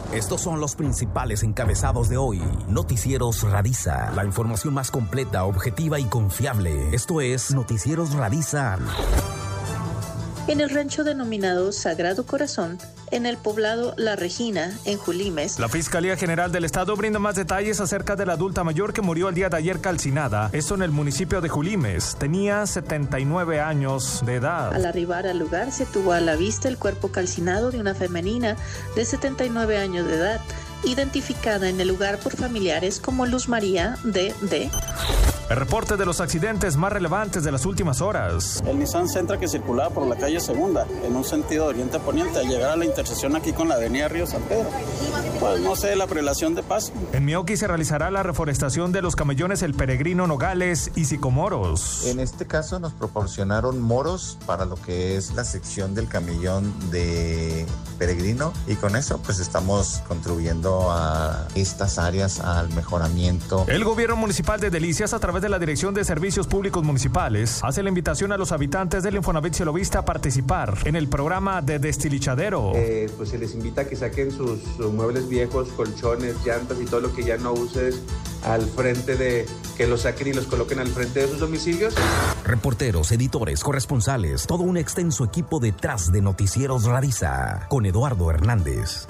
Estos son los principales encabezados de hoy. Noticieros Radiza. La información más completa, objetiva y confiable. Esto es Noticieros Radiza. En el rancho denominado Sagrado Corazón, en el poblado La Regina, en Julimes. La Fiscalía General del Estado brinda más detalles acerca de la adulta mayor que murió el día de ayer calcinada. Esto en el municipio de Julimes. Tenía 79 años de edad. Al arribar al lugar se tuvo a la vista el cuerpo calcinado de una femenina de 79 años de edad, identificada en el lugar por familiares como Luz María D.D. El reporte de los accidentes más relevantes de las últimas horas. El Nissan Sentra que circulaba por la calle Segunda, en un sentido de oriente a poniente, al llegar a la intersección aquí con la avenida Río San Pedro. Pues no sé, la prelación de paso. En Meoqui se realizará la reforestación de los camellones El Peregrino, Nogales y Sicomoros. En este caso nos proporcionaron moros para lo que es la sección del camellón de Peregrino, y con eso pues estamos contribuyendo a estas áreas al mejoramiento. El gobierno municipal de Delicias, a través de la Dirección de Servicios Públicos Municipales, hace la invitación a los habitantes del Infonavit Cielo Vista a participar en el programa de destilichadero. Pues se les invita a que saquen sus muebles viejos, colchones, llantas y todo lo que ya no uses al frente de, que los saquen y los coloquen al frente de sus domicilios. Reporteros, editores, corresponsales, todo un extenso equipo detrás de Noticieros Radiza, con Eduardo Hernández.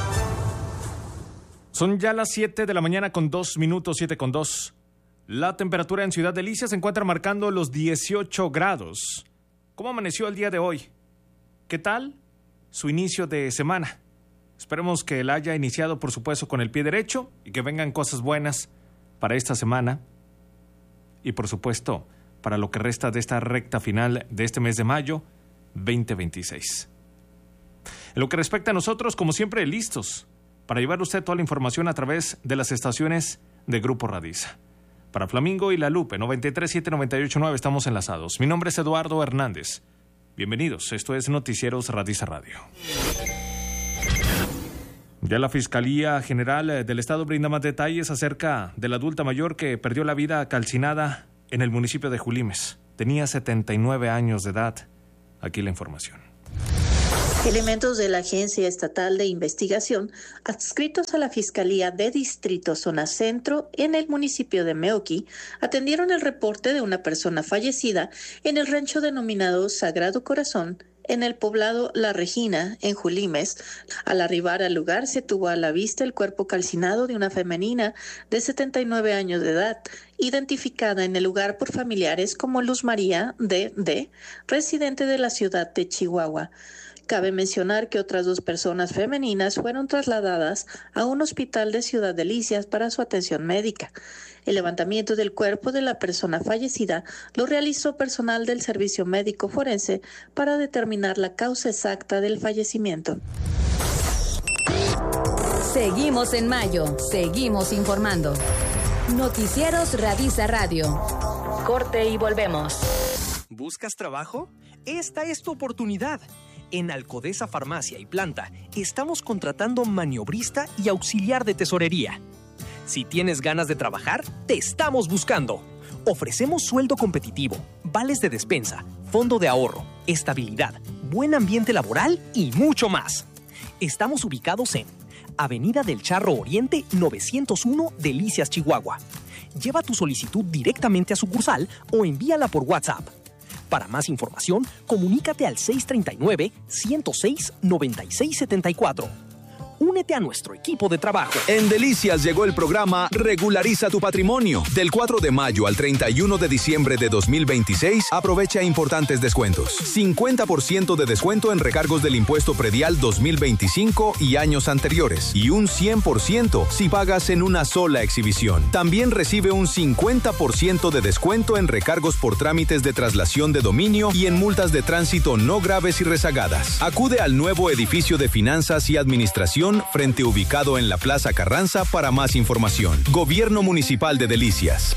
Son ya las 7 de la mañana con 2 minutos, 7:02. La temperatura en Ciudad Delicias se encuentra marcando los 18 grados. ¿Cómo amaneció el día de hoy? ¿Qué tal su inicio de semana? Esperemos que la haya iniciado, por supuesto, con el pie derecho y que vengan cosas buenas para esta semana y, por supuesto, para lo que resta de esta recta final de este mes de mayo 2026. En lo que respecta a nosotros, como siempre, listos para llevar usted toda la información a través de las estaciones de Grupo Radiza. Para Flamingo y La Lupe, 93.7, 98.9, estamos enlazados. Mi nombre es Eduardo Hernández. Bienvenidos, esto es Noticieros Radiza Radio. Ya la Fiscalía General del Estado brinda más detalles acerca de la adulta mayor que perdió la vida calcinada en el municipio de Julimes. Tenía 79 años de edad. Aquí la información. Elementos de la Agencia Estatal de Investigación, adscritos a la Fiscalía de Distrito Zona Centro en el municipio de Meoqui, atendieron el reporte de una persona fallecida en el rancho denominado Sagrado Corazón, en el poblado La Regina, en Julimes. Al arribar al lugar se tuvo a la vista el cuerpo calcinado de una femenina de 79 años de edad, identificada en el lugar por familiares como Luz María D.D., residente de la ciudad de Chihuahua. Cabe mencionar que otras 2 personas femeninas fueron trasladadas a un hospital de Ciudad Delicias para su atención médica. El levantamiento del cuerpo de la persona fallecida lo realizó personal del Servicio Médico Forense para determinar la causa exacta del fallecimiento. Seguimos en mayo, seguimos informando. Noticieros Radiza Radio. Corte y volvemos. ¿Buscas trabajo? Esta es tu oportunidad. En Alcodesa Farmacia y Planta estamos contratando maniobrista y auxiliar de tesorería. Si tienes ganas de trabajar, te estamos buscando. Ofrecemos sueldo competitivo, vales de despensa, fondo de ahorro, estabilidad, buen ambiente laboral y mucho más. Estamos ubicados en Avenida del Charro Oriente 901, Delicias, Chihuahua. Lleva tu solicitud directamente a sucursal o envíala por WhatsApp. Para más información, comunícate al 639-106-9674. Únete a nuestro equipo de trabajo. En Delicias llegó el programa Regulariza tu Patrimonio. Del 4 de mayo al 31 de diciembre de 2026, aprovecha importantes descuentos. 50% de descuento en recargos del impuesto predial 2025 y años anteriores. Y un 100% si pagas en una sola exhibición. También recibe un 50% de descuento en recargos por trámites de traslación de dominio y en multas de tránsito no graves y rezagadas. Acude al nuevo edificio de finanzas y administración frente ubicado en la Plaza Carranza para más información. Gobierno Municipal de Delicias.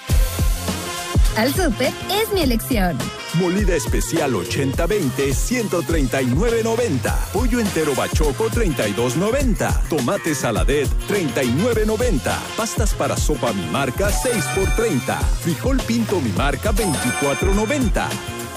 Al súper es mi elección. Molida especial 80-20, 139.90. Pollo entero bachoco, 32.90. Tomate saladet, 39.90. Pastas para sopa mi marca, 6 por 30. Frijol pinto mi marca, 24.90.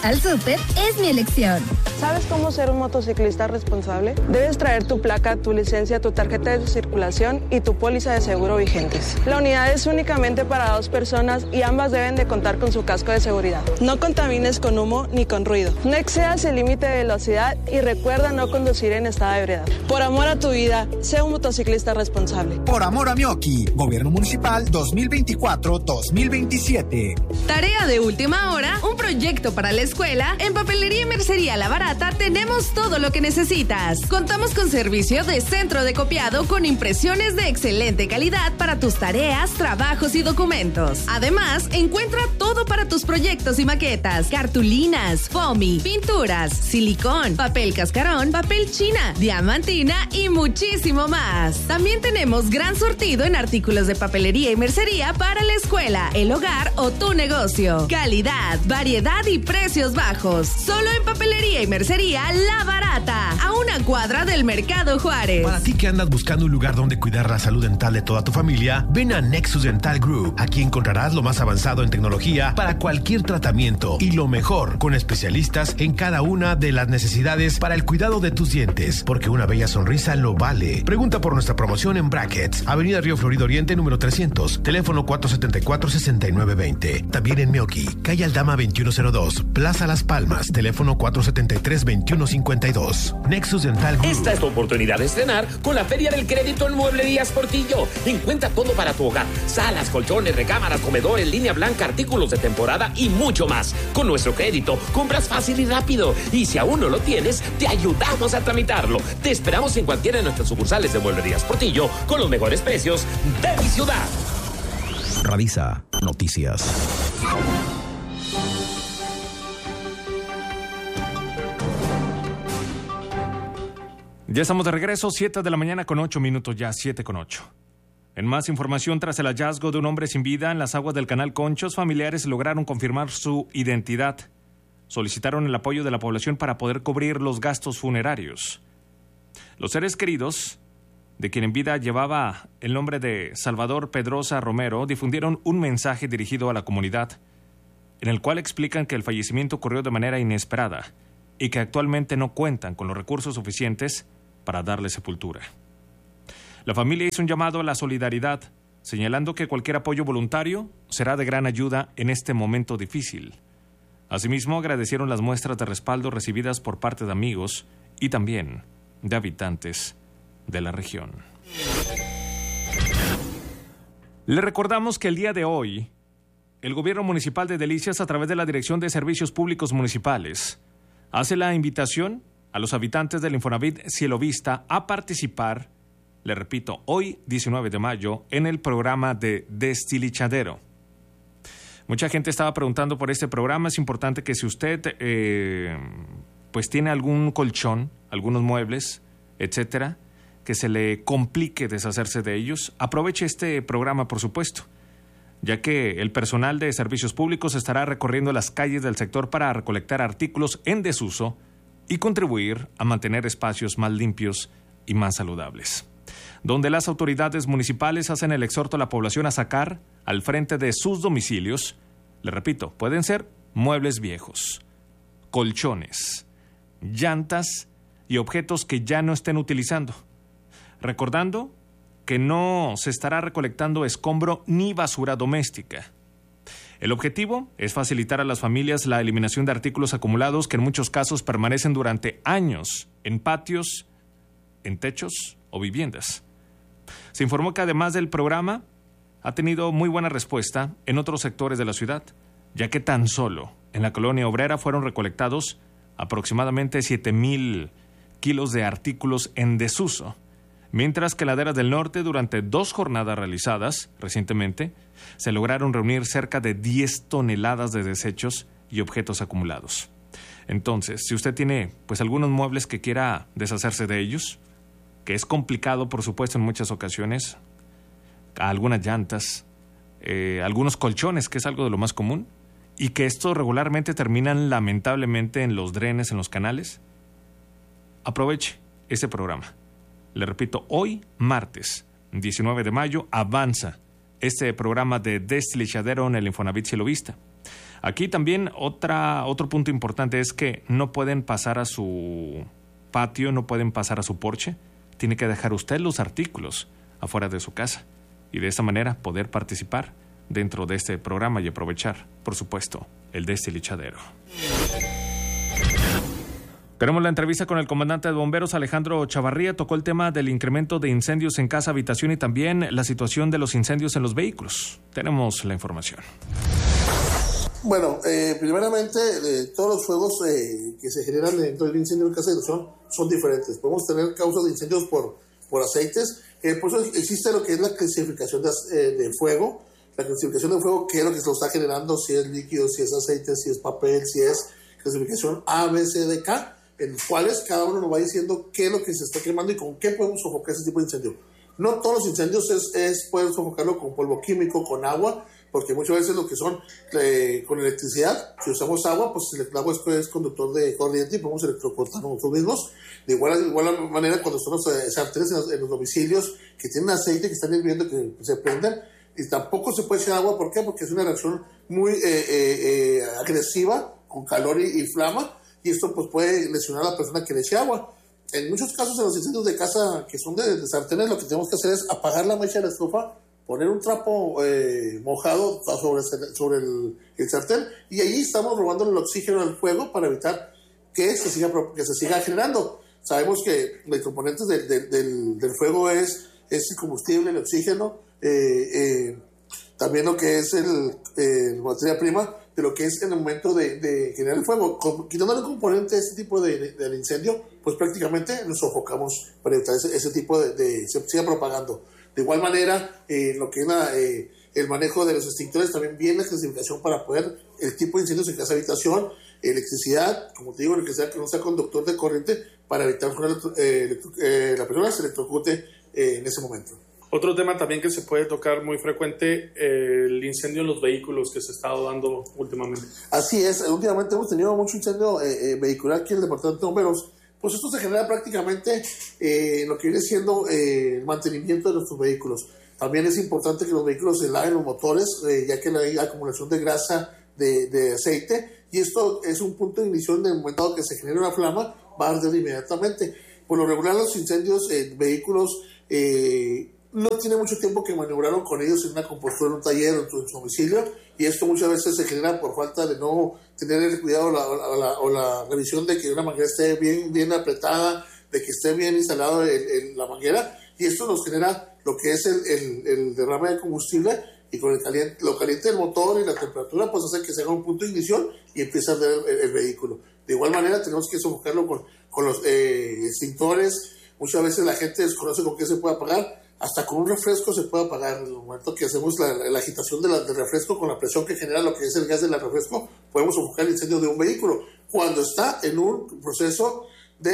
Al súper es mi elección. ¿Sabes cómo ser un motociclista responsable? Debes traer tu placa, tu licencia, tu tarjeta de circulación y tu póliza de seguro vigentes. La unidad es únicamente para 2 personas y ambas deben de contar con su casco de seguridad. No contamines con humo ni con ruido. No excedas el límite de velocidad y recuerda no conducir en estado de ebriedad. Por amor a tu vida, sé un motociclista responsable. Por amor a Mioki, Gobierno Municipal 2024-2027. Tarea de última hora, un proyecto para la escuela. En Papelería y Mercería La Barata tenemos todo lo que necesitas. Contamos con servicio de centro de copiado con impresiones de excelente calidad para tus tareas, trabajos y documentos. Además, encuentra todo para tus proyectos y maquetas: cartulinas, foamy, pinturas, silicón, papel cascarón, papel china, diamantina y muchísimo más. También tenemos gran surtido en artículos de papelería y mercería para la escuela, el hogar o tu negocio. Calidad, variedad y precios bajos. Solo en Papelería y Mercería La Barata, a una cuadra del Mercado Juárez. Para ti que andas buscando un lugar donde cuidar la salud dental de toda tu familia, ven a Nexus Dental Group. Aquí encontrarás lo más avanzado en tecnología para cualquier tratamiento y lo mejor, con especialistas en cada una de las necesidades para el cuidado de tus dientes, porque una bella sonrisa lo vale. Pregunta por nuestra promoción en Brackets, Avenida Río Florido Oriente, número 300, teléfono 474-6920. También en Meoqui, calle Aldama 2102, Plaza Las Palmas, teléfono 473-2152. Nexus Dental Group. Esta es tu oportunidad de estrenar con la Feria del Crédito en Mueblerías Portillo. Encuentra todo para tu hogar: salas, colchones, recámaras, comedores, línea blanca, artículos de temporada y mucho más. Con nuestro crédito compras fácil y rápido. Y si aún no lo tienes, te ayudamos a tramitarlo. Te esperamos en cualquiera de nuestras sucursales de Mueblerías Portillo con los mejores precios de mi ciudad. Radisa Noticias. Ya estamos de regreso, 7 de la mañana con 8 minutos, ya 7 con 8. En más información, tras el hallazgo de un hombre sin vida en las aguas del canal Conchos, familiares lograron confirmar su identidad. Solicitaron el apoyo de la población para poder cubrir los gastos funerarios. Los seres queridos, de quien en vida llevaba el nombre de Salvador Pedrosa Romero, difundieron un mensaje dirigido a la comunidad, en el cual explican que el fallecimiento ocurrió de manera inesperada y que actualmente no cuentan con los recursos suficientes para darle sepultura. La familia hizo un llamado a la solidaridad, señalando que cualquier apoyo voluntario será de gran ayuda en este momento difícil. Asimismo, agradecieron las muestras de respaldo recibidas por parte de amigos y también de habitantes de la región. Le recordamos que el día de hoy, el gobierno municipal de Delicias, a través de la Dirección de Servicios Públicos Municipales, hace la invitación a los habitantes del Infonavit Cielo Vista a participar, le repito, hoy 19 de mayo, en el programa de Destilichadero. Mucha gente estaba preguntando por este programa. Es importante que si usted pues tiene algún colchón, algunos muebles, etcétera, que se le complique deshacerse de ellos, aproveche este programa, por supuesto, ya que el personal de servicios públicos estará recorriendo las calles del sector para recolectar artículos en desuso y contribuir a mantener espacios más limpios y más saludables. Donde las autoridades municipales hacen el exhorto a la población a sacar al frente de sus domicilios, le repito, pueden ser muebles viejos, colchones, llantas y objetos que ya no estén utilizando. Recordando que no se estará recolectando escombro ni basura doméstica. El objetivo es facilitar a las familias la eliminación de artículos acumulados que en muchos casos permanecen durante años en patios, en techos o viviendas. Se informó que además del programa ha tenido muy buena respuesta en otros sectores de la ciudad, ya que tan solo en la colonia obrera fueron recolectados aproximadamente 7,000 kilos de artículos en desuso, mientras que en Laderas del Norte, durante 2 jornadas realizadas recientemente, se lograron reunir cerca de 10 toneladas de desechos y objetos acumulados. Entonces, si usted tiene pues algunos muebles que quiera deshacerse de ellos, que es complicado, por supuesto, en muchas ocasiones, algunas llantas, algunos colchones, que es algo de lo más común, y que estos regularmente terminan lamentablemente en los drenes, en los canales, aproveche este programa. Le repito, hoy, martes 19 de mayo, avanza este programa de Destilichadero en el Infonavit Cielo Vista. Aquí también otro punto importante es que no pueden pasar a su patio, no pueden pasar a su porche. Tiene que dejar usted los artículos afuera de su casa y de esa manera poder participar dentro de este programa y aprovechar, por supuesto, el destilichadero. Tenemos la entrevista con el comandante de bomberos, Alejandro Chavarría. Tocó el tema del incremento de incendios en casa, habitación y también la situación de los incendios en los vehículos. Tenemos la información. Bueno, primeramente, todos los fuegos que se generan dentro del incendio en casa de son diferentes. Podemos tener causas de incendios por aceites. Por eso existe lo que es la clasificación de fuego. La clasificación de fuego, qué es lo que se lo está generando, si es líquido, si es aceite, si es papel, si es clasificación A, B, C, D, K, en los cuales cada uno nos va diciendo qué es lo que se está quemando y con qué podemos sofocar ese tipo de incendio. No todos los incendios pueden sofocarlo con polvo químico, con agua, porque muchas veces lo que son con electricidad, si usamos agua, pues el agua es conductor de corriente y podemos electrocortar nosotros mismos. De igual manera, cuando son los sartenes en los domicilios que tienen aceite, que están hirviendo, que se prenden, y tampoco se puede echar agua. ¿Por qué? Porque es una reacción muy agresiva, con calor y flama, y esto pues puede lesionar a la persona que le eche agua. En muchos casos, en los incendios de casa que son de sartenes, lo que tenemos que hacer es apagar la mecha de la estufa, poner un trapo mojado sobre el sartén, y allí estamos robando el oxígeno al fuego para evitar que se siga generando. Sabemos que los componentes del fuego es el combustible, el oxígeno, también lo que es la materia prima de lo que es en el momento de generar el fuego. Quitándole un componente de este tipo del incendio, pues prácticamente nos sofocamos para evitar ese tipo se siga propagando. De igual manera, lo que es el manejo de los extintores, también viene la clasificación para poder, el tipo de incendios en casa habitación, electricidad, como te digo, que no sea conductor de corriente, para evitar que la persona se electrocute en ese momento. Otro tema también que se puede tocar muy frecuente, el incendio en los vehículos que se ha estado dando últimamente. Así es, últimamente hemos tenido mucho incendio vehicular aquí en el departamento de bomberos. Pues esto se genera prácticamente lo que viene siendo el mantenimiento de nuestros vehículos. También es importante que los vehículos se laven los motores, ya que hay acumulación de grasa, de aceite, y esto es un punto de ignición. Del momento que se genera una flama, va a arder inmediatamente. Por lo regular, los incendios en vehículos no tiene mucho tiempo que maniobraron con ellos en una compostura, en un taller o en su domicilio, y esto muchas veces se genera por falta de no tener el cuidado o la revisión de que una manguera esté bien apretada, de que esté bien instalado la manguera, y esto nos genera lo que es el derrame de combustible, y con lo caliente del motor y la temperatura, pues hace que se haga un punto de ignición y empieza a arder el vehículo. De igual manera, tenemos que sofocarlo con los extintores. Muchas veces la gente desconoce con qué se puede apagar. Hasta con un refresco se puede apagar. En el momento que hacemos la agitación del refresco, con la presión que genera lo que es el gas del refresco, podemos sofocar el incendio de un vehículo cuando está en un proceso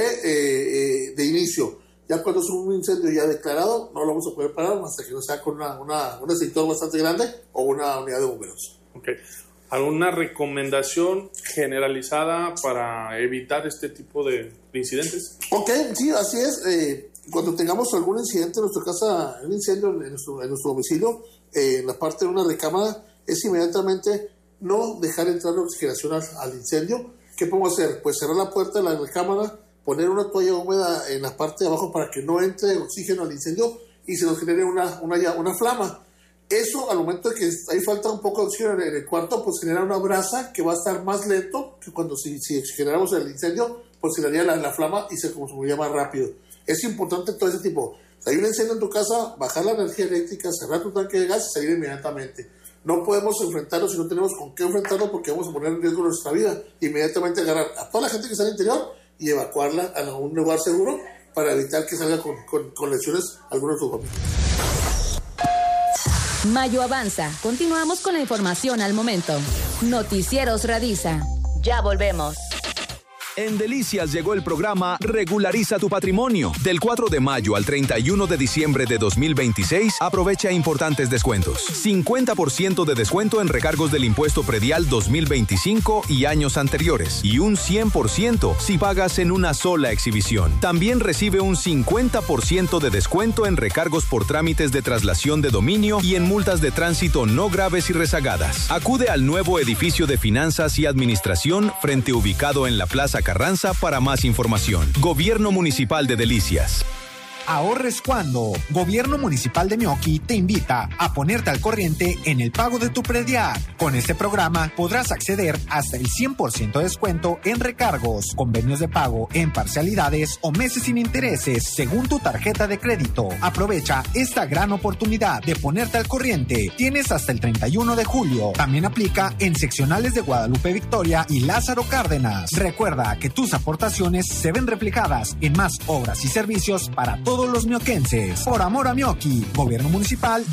de inicio. Ya cuando es un incendio ya declarado, no lo vamos a poder parar hasta que no sea con un extintor bastante grande o una unidad de bomberos. Okay. ¿Alguna recomendación generalizada para evitar este tipo de incidentes? Ok, sí, así es. Cuando tengamos algún incidente en nuestra casa, un incendio en nuestro domicilio, en la parte de una recámara, es inmediatamente no dejar entrar la oxigenación al incendio. ¿Qué podemos hacer? Pues cerrar la puerta de la recámara, poner una toalla húmeda en la parte de abajo para que no entre oxígeno al incendio y se nos genere una flama. Eso, al momento de que ahí falta un poco de oxígeno en el cuarto, pues genera una brasa que va a estar más lento que cuando si generamos el incendio, pues se daría la flama y se consumiría más rápido. Es importante todo ese tipo. Si hay un incendio en tu casa, bajar la energía eléctrica, cerrar tu tanque de gas y salir inmediatamente. No podemos enfrentarlo si no tenemos con qué enfrentarlo, porque vamos a poner en riesgo nuestra vida. Inmediatamente agarrar a toda la gente que está en el interior y evacuarla a un lugar seguro para evitar que salga con lesiones algunos de sus familiares. Mayo avanza. Continuamos con la información al momento. Noticieros Radisa. Ya volvemos. En Delicias llegó el programa Regulariza tu Patrimonio. Del 4 de mayo al 31 de diciembre de 2026, aprovecha importantes descuentos. 50% de descuento en recargos del impuesto predial 2025 y años anteriores. Y un 100% si pagas en una sola exhibición. También recibe un 50% de descuento en recargos por trámites de traslación de dominio y en multas de tránsito no graves y rezagadas. Acude al nuevo edificio de Finanzas y Administración frente ubicado en la Plaza Carranza para más información. Gobierno Municipal de Delicias. Ahorres cuando. Gobierno Municipal de Meoqui te invita a ponerte al corriente en el pago de tu predial. Con este programa podrás acceder hasta el 100% de descuento en recargos, convenios de pago en parcialidades o meses sin intereses según tu tarjeta de crédito. Aprovecha esta gran oportunidad de ponerte al corriente. Tienes hasta el 31 de julio. También aplica en seccionales de Guadalupe Victoria y Lázaro Cárdenas. Recuerda que tus aportaciones se ven reflejadas en más obras y servicios para todos los mioquenses. Por amor a Meoqui, Gobierno Municipal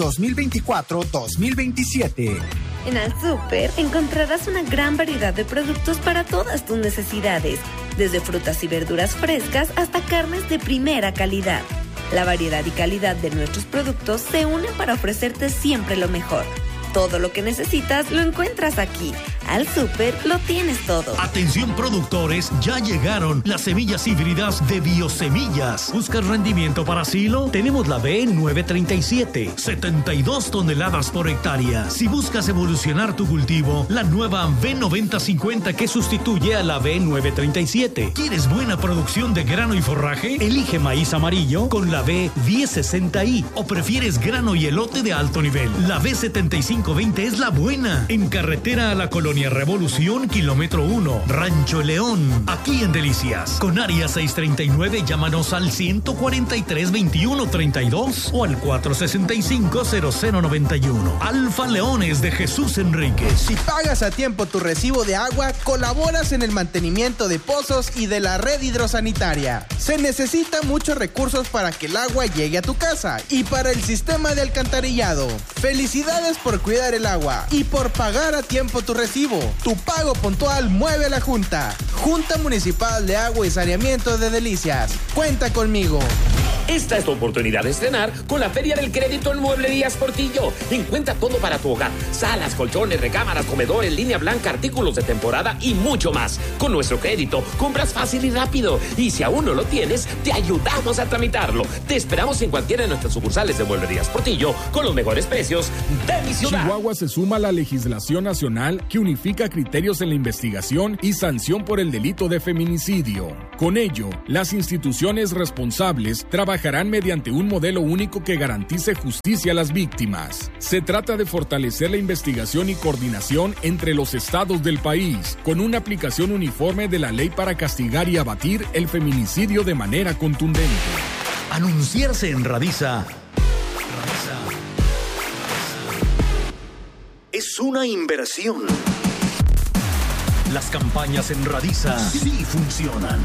2024-2027. En Al Súper encontrarás una gran variedad de productos para todas tus necesidades, desde frutas y verduras frescas hasta carnes de primera calidad. La variedad y calidad de nuestros productos se unen para ofrecerte siempre lo mejor. Todo lo que necesitas lo encuentras aquí. Al Súper lo tienes todo. Atención productores, ya llegaron las semillas híbridas de Biosemillas. ¿Buscas rendimiento para silo? Tenemos la B937, 72 toneladas por hectárea. Si buscas evolucionar tu cultivo, la nueva B9050 que sustituye a la B937. ¿Quieres buena producción de grano y forraje? Elige maíz amarillo con la B1060i o prefieres grano y elote de alto nivel. La B7520 es la buena. En carretera a la Colonia Revolución, kilómetro 1, Rancho León. Aquí en Delicias. Con área 639, llámanos al 143-2132 o al 465-0091. Alfa Leones de Jesús Enríquez. Si pagas a tiempo tu recibo de agua, colaboras en el mantenimiento de pozos y de la red hidrosanitaria. Se necesitan muchos recursos para que el agua llegue a tu casa y para el sistema de alcantarillado. Felicidades por cuidar el agua y por pagar a tiempo tu recibo. Tu pago puntual mueve a la Junta. Junta Municipal de Agua y Saneamiento de Delicias. Cuenta conmigo. Esta es tu oportunidad de estrenar con la Feria del Crédito en Mueblerías Portillo. Encuentra todo para tu hogar: salas, colchones, recámaras, comedores, línea blanca, artículos de temporada y mucho más. Con nuestro crédito compras fácil y rápido. Y si aún no lo tienes, te ayudamos a tramitarlo. Te esperamos en cualquiera de nuestras sucursales de Mueblerías Portillo con los mejores precios de mi ciudad. Chihuahua se suma a la legislación nacional que unifica criterios en la investigación y sanción por el delito de feminicidio. Con ello, las instituciones responsables trabajarán mediante un modelo único que garantice justicia a las víctimas. Se trata de fortalecer la investigación y coordinación entre los estados del país, con una aplicación uniforme de la ley para castigar y abatir el feminicidio de manera contundente. Anunciarse en Radisa es una inversión. Las campañas en Radisa sí funcionan.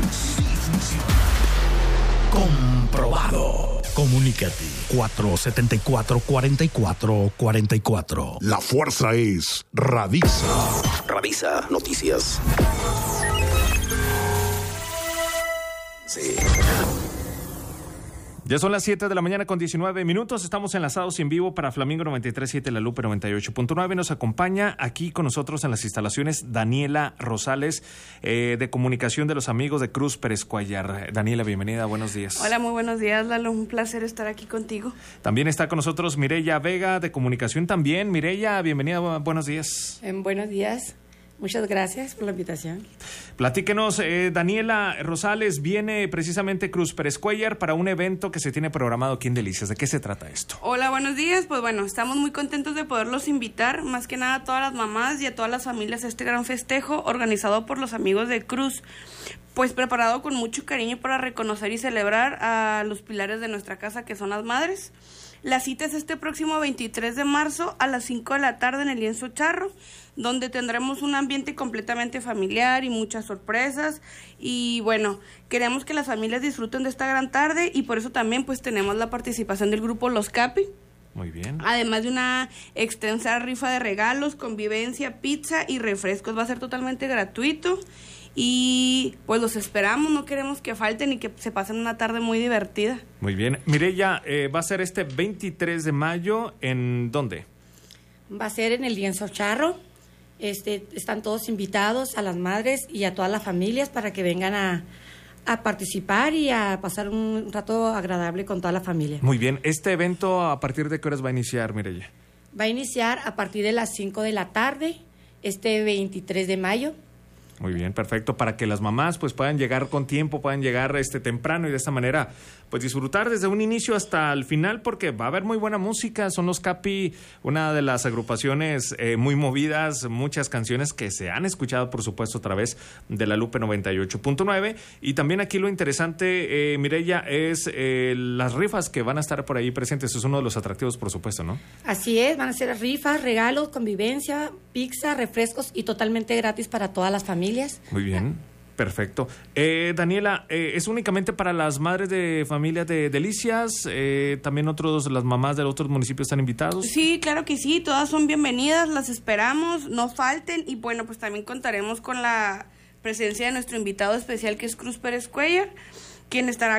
Comprobado. Comunícate 474-4444. La fuerza es Radisa. Radisa Noticias. Sí. Ya son las 7 de la mañana con 19 minutos. Estamos enlazados en vivo para Flamingo 93.7, La Lupe 98.9. Nos acompaña aquí con nosotros en las instalaciones Daniela Rosales, de comunicación de los amigos de Cruz Pérez Cuellar. Daniela, bienvenida, buenos días. Hola, muy buenos días, Lalo. Un placer estar aquí contigo. También está con nosotros Mireya Vega, de comunicación también. Mireya, bienvenida, buenos días. Buenos días. Muchas gracias por la invitación. Platíquenos, Daniela Rosales, viene precisamente Cruz Pérez Cuellar para un evento que se tiene programado aquí en Delicias. ¿De qué se trata esto? Hola, buenos días. Pues bueno, estamos muy contentos de poderlos invitar, más que nada a todas las mamás y a todas las familias a este gran festejo organizado por los amigos de Cruz. Pues preparado con mucho cariño para reconocer y celebrar a los pilares de nuestra casa, que son las madres. La cita es este próximo 23 de marzo a las 5 de la tarde en el Lienzo Charro, donde tendremos un ambiente completamente familiar y muchas sorpresas. Y bueno, queremos que las familias disfruten de esta gran tarde y por eso también pues tenemos la participación del grupo Los Capi. Muy bien. Además de una extensa rifa de regalos, convivencia, pizza y refrescos. Va a ser totalmente gratuito. y pues los esperamos, no queremos que falten y que se pasen una tarde muy divertida. Muy bien. Mireya, va a ser este 23 de mayo, ¿en dónde? Va a ser en el Lienzo Charro. Están todos invitados, a las madres y a todas las familias, para que vengan a participar y a pasar un rato agradable con toda la familia. Muy bien. ¿Este evento a partir de qué horas va a iniciar, Mireya? Va a iniciar a partir de las 5 de la tarde, 23 de mayo. Muy bien, perfecto, para que las mamás pues puedan llegar con tiempo, puedan llegar temprano y de esta manera pues disfrutar desde un inicio hasta el final, porque va a haber muy buena música. Son los Capi, una de las agrupaciones muy movidas, muchas canciones que se han escuchado por supuesto a través de la Lupe 98.9, y también aquí lo interesante, Mireya, es las rifas que van a estar por ahí presentes. Es uno de los atractivos por supuesto, ¿no? Así es, van a ser rifas, regalos, convivencia, pizza, refrescos y totalmente gratis para todas las familias. Muy bien, perfecto. Daniela, ¿es únicamente para las madres de familia de Delicias? ¿También las mamás de otros municipios están invitados? Sí, claro que sí, todas son bienvenidas, las esperamos, no falten, y bueno, pues también contaremos con la presencia de nuestro invitado especial, que es Cruz Pérez Cuellar, quien estará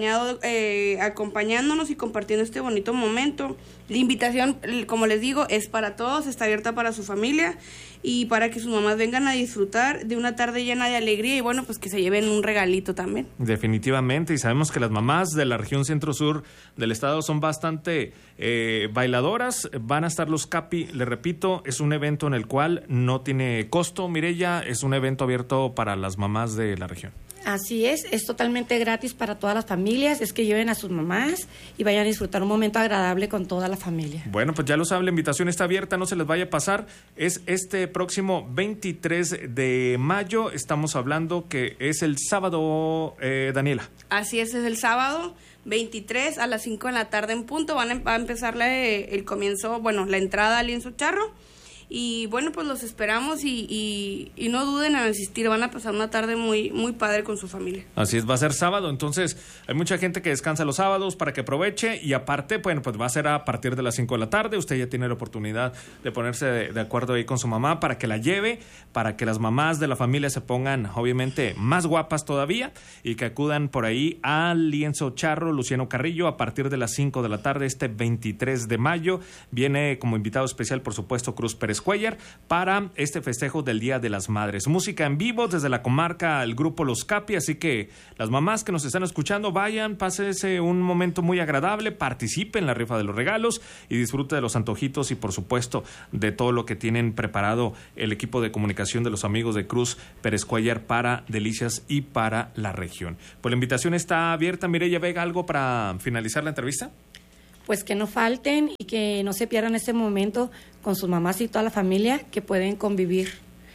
acompañándonos y compartiendo este bonito momento. La invitación, como les digo, es para todos, está abierta para su familia y para que sus mamás vengan a disfrutar de una tarde llena de alegría, y bueno, pues que se lleven un regalito también. Definitivamente, y sabemos que las mamás de la región centro-sur del estado son bastante bailadoras. Van a estar los Capi, le repito, es un evento en el cual no tiene costo, Mireya, es un evento abierto para las mamás de la región. Así es totalmente gratis para todas las familias, es que lleven a sus mamás y vayan a disfrutar un momento agradable con toda la familia. Bueno, pues ya lo saben, la invitación está abierta, no se les vaya a pasar. Es este próximo 23 de mayo, estamos hablando que es el sábado, Daniela. Así es el sábado 23 a las 5 de la tarde en punto, va a empezar el comienzo, bueno, la entrada al Lienzo Charro. Y bueno, pues los esperamos y no duden en asistir, van a pasar una tarde muy, muy padre con su familia. Así es, va a ser sábado, entonces hay mucha gente que descansa los sábados para que aproveche, y aparte, bueno, pues va a ser a partir de las 5 de la tarde. Usted ya tiene la oportunidad de ponerse de acuerdo ahí con su mamá para que la lleve, para que las mamás de la familia se pongan obviamente más guapas todavía y que acudan por ahí al Lienzo Charro Luciano Carrillo a partir de las 5 de la tarde este 23 de mayo. Viene como invitado especial, por supuesto, Cruz Pérez Cuellar para este festejo del Día de las Madres. Música en vivo desde la comarca, el grupo Los Capi, así que las mamás que nos están escuchando, vayan, pásense un momento muy agradable, participen en la rifa de los regalos y disfruten de los antojitos y por supuesto de todo lo que tienen preparado el equipo de comunicación de los amigos de Cruz Pérez Cuellar para Delicias y para la región. Pues la invitación está abierta. Mireya Vega, ¿algo para finalizar la entrevista? Pues que no falten y que no se pierdan este momento con sus mamás y toda la familia, que pueden convivir.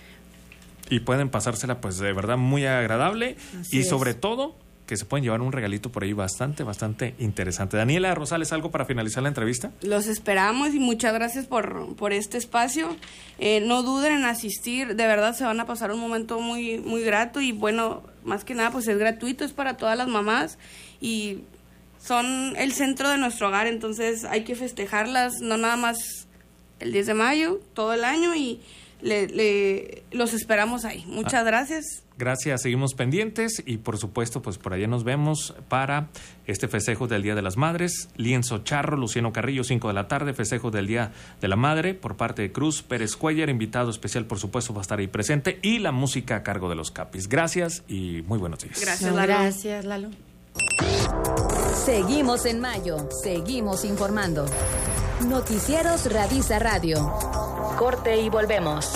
Y pueden pasársela pues de verdad muy agradable. Así y es. sobre todo que se pueden llevar un regalito por ahí bastante interesante. Daniela Rosales, ¿algo para finalizar la entrevista? Los esperamos y muchas gracias por este espacio. No duden en asistir, de verdad se van a pasar un momento muy, muy grato, y bueno, más que nada pues es gratuito, es para todas las mamás y son el centro de nuestro hogar, entonces hay que festejarlas, no nada más el 10 de mayo, todo el año, y los esperamos ahí. Muchas gracias. Gracias, seguimos pendientes y por supuesto pues por allá nos vemos para este festejo del Día de las Madres. Lienzo Charro, Luciano Carrillo, 5 de la tarde, festejo del Día de la Madre por parte de Cruz Pérez Cuellar, invitado especial por supuesto va a estar ahí presente, y la música a cargo de los Capis. Gracias y muy buenos días. Gracias, Lalo. Gracias, Lalo. Seguimos en mayo, seguimos informando. Noticieros Radisa Radio. Corte y volvemos.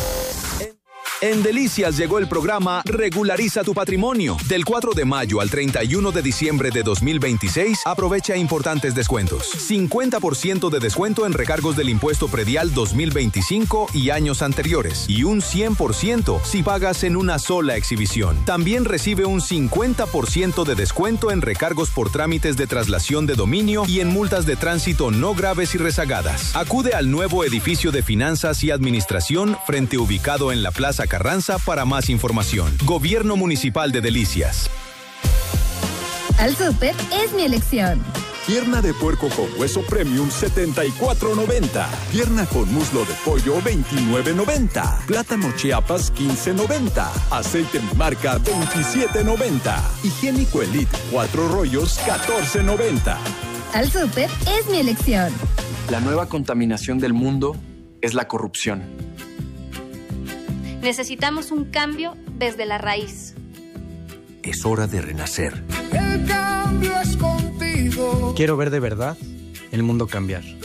En Delicias llegó el programa Regulariza tu Patrimonio. Del 4 de mayo al 31 de diciembre de 2026, aprovecha importantes descuentos. 50% de descuento en recargos del impuesto predial 2025 y años anteriores. Y un 100% si pagas en una sola exhibición. También recibe un 50% de descuento en recargos por trámites de traslación de dominio y en multas de tránsito no graves y rezagadas. Acude al nuevo edificio de Finanzas y Administración frente ubicado en la Plaza Carranza para más información. Gobierno Municipal de Delicias. Al súper es mi elección. Pierna de puerco con hueso premium, $74.90. Pierna con muslo de pollo, $29.90. Plátano Chiapas, $15.90. Aceite Mi Marca, $27.90. Higiénico Elite, 4 rollos, $14.90. Al Súper es mi elección. La nueva contaminación del mundo es la corrupción. Necesitamos un cambio desde la raíz. Es hora de renacer. El cambio es contigo. Quiero ver de verdad el mundo cambiar.